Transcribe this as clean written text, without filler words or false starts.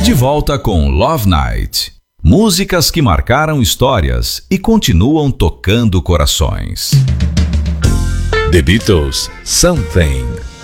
De volta com Love Night. Músicas que marcaram histórias e continuam tocando corações. The Beatles, Something.